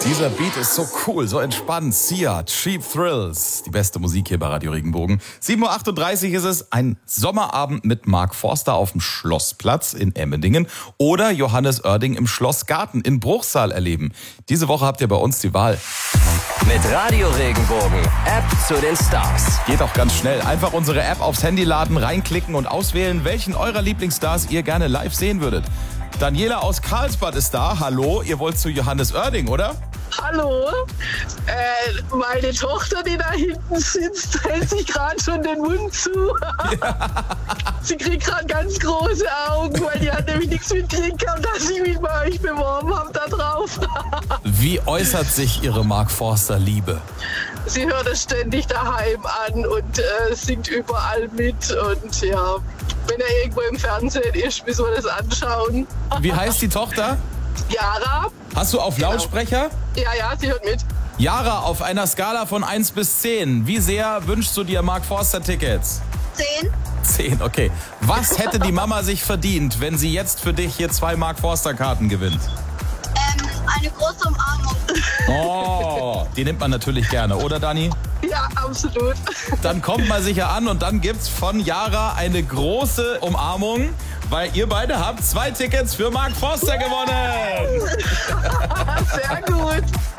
Dieser Beat ist so cool, so entspannt. Sia, Cheap Thrills, die beste Musik hier bei Radio Regenbogen. 7.38 Uhr ist es, ein Sommerabend mit Mark Forster auf dem Schlossplatz in Emmendingen oder Johannes Oerding im Schlossgarten in Bruchsal erleben. Diese Woche habt ihr bei uns die Wahl. Mit Radio Regenbogen, App zu den Stars. Geht auch ganz schnell. Einfach unsere App aufs Handy laden, reinklicken und auswählen, welchen eurer Lieblingsstars ihr gerne live sehen würdet. Daniela aus Karlsbad ist da. Hallo, ihr wollt zu Johannes Oerding, oder? Hallo, meine Tochter, die da hinten sitzt, hält sich gerade schon den Mund zu. Ja. Sie kriegt gerade ganz große Augen, weil die hat nämlich nichts mitgekriegt, dass ich mich bei euch beworben habe da drauf. Wie äußert sich Ihre Mark Forster Liebe? Sie hört es ständig daheim an und singt überall mit und ja, wenn er irgendwo im Fernsehen ist, müssen wir das anschauen. Wie heißt die Tochter? Yara. Hast du auf Lautsprecher? Ja, sie hört mit. Yara, auf einer Skala von 1 bis 10, wie sehr wünschst du dir Mark Forster Tickets? 10. 10, okay. Was hätte die Mama sich verdient, wenn sie jetzt für dich hier 2 Mark Forster Karten gewinnt? Eine große Umarmung. Oh, die nimmt man natürlich gerne, oder Dani? Ja, absolut. Dann kommt mal sicher an und dann gibt's von Yara eine große Umarmung, weil ihr beide habt 2 Tickets für Mark Forster gewonnen. Sehr gut.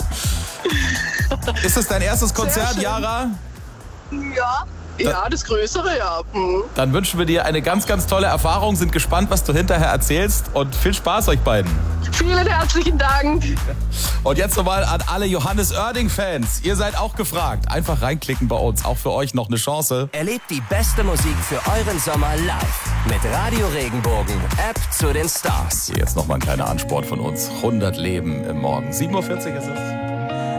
Ist es dein erstes Konzert, Yara? Ja, das Größere, ja. Dann wünschen wir dir eine ganz, ganz tolle Erfahrung, sind gespannt, was du hinterher erzählst und viel Spaß euch beiden. Vielen herzlichen Dank. Und jetzt nochmal an alle Johannes Oerding-Fans. Ihr seid auch gefragt. Einfach reinklicken bei uns. Auch für euch noch eine Chance. Erlebt die beste Musik für euren Sommer live. Mit Radio Regenbogen, App zu den Stars. Hier jetzt nochmal ein kleiner Ansport von uns. 100 Leben im Morgen. 7.40 Uhr ist es.